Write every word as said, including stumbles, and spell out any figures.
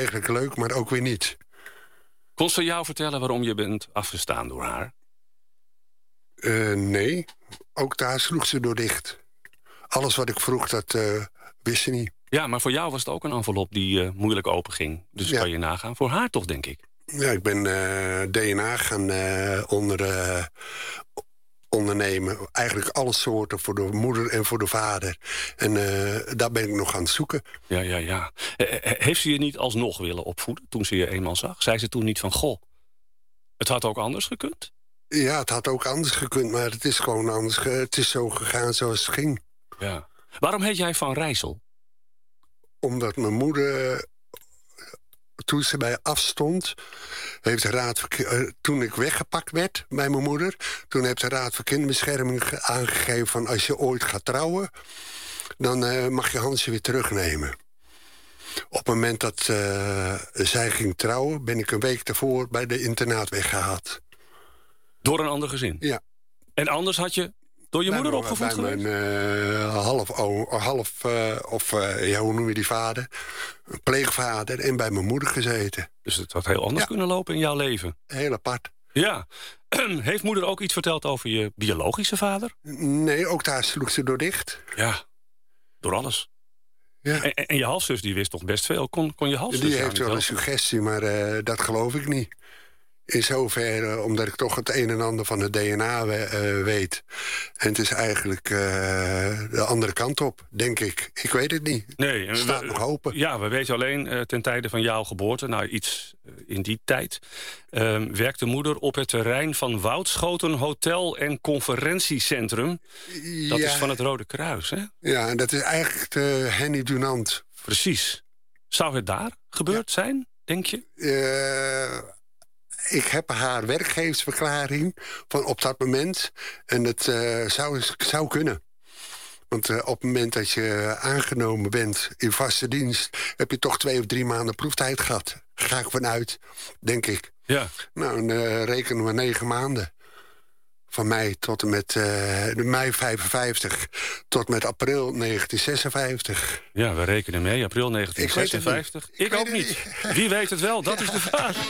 eigenlijk leuk, maar ook weer niet. Kon ze jou vertellen waarom je bent afgestaan door haar? Uh, nee, ook daar sloeg ze door dicht. Alles wat ik vroeg, dat uh, wist ze niet. Ja, maar voor jou was het ook een envelop die uh, moeilijk open ging. Dus ja. Kan je nagaan. Voor haar toch, denk ik? Ja, ik ben uh, D N A gaan uh, onder, uh, ondernemen. Eigenlijk alle soorten voor de moeder en voor de vader. En uh, daar ben ik nog aan het zoeken. Ja, ja, ja. Heeft ze je niet alsnog willen opvoeden toen ze je eenmaal zag? Zei ze toen niet van, goh, het had ook anders gekund? Ja, het had ook anders gekund, maar het is gewoon anders. Ge- het is zo gegaan zoals het ging. Ja. Waarom heet jij Van Rijssel? Omdat mijn moeder, toen ze bij afstond, heeft de Raad voor, toen ik weggepakt werd bij mijn moeder, toen heeft de Raad voor Kinderbescherming aangegeven van als je ooit gaat trouwen, dan uh, mag je Hansje weer terugnemen. Op het moment dat uh, zij ging trouwen, ben ik een week daarvoor bij de internaat weggehaald. Door een ander gezin? Ja. En anders had je door je bij moeder mijn, opgevoed bij geweest? Mijn uh, half, oh, half uh, of uh, ja, hoe noem je die vader? Pleegvader en bij mijn moeder gezeten. Dus het had heel anders ja. kunnen lopen in jouw leven? Heel apart. Ja. Heeft moeder ook iets verteld over je biologische vader? Nee, ook daar sloeg ze door dicht. Ja, door alles. Ja. En, en je halfzus die wist toch best veel? Kon, kon je halfzus die heeft wel een suggestie, maar uh, dat geloof ik niet. In zoverre, omdat ik toch het een en ander van het D N A we, uh, weet. En het is eigenlijk uh, de andere kant op, denk ik. Ik weet het niet. Nee, het staat we, nog open. Ja, we weten alleen uh, ten tijde van jouw geboorte, nou iets uh, in die tijd, uh, werkte moeder op het terrein van Woudschoten Hotel en Conferentiecentrum. Dat ja. is van het Rode Kruis, hè? Ja, en dat is eigenlijk de Henny Dunant. Precies. Zou het daar gebeurd ja. zijn, denk je? Uh, Ik heb haar werkgeversverklaring van op dat moment. En het uh, zou, zou kunnen. Want uh, op het moment dat je aangenomen bent in vaste dienst, heb je toch twee of drie maanden proeftijd gehad. Ga ik vanuit, denk ik. Ja. Nou, dan uh, rekenen we negen maanden. Van mei tot en met uh, de mei vijfenvijftig tot met april negentien zesenvijftig. Ja, we rekenen mee, april negentien zesenvijftig. Ik, ik ook niet. Wie weet het wel, dat is de vraag.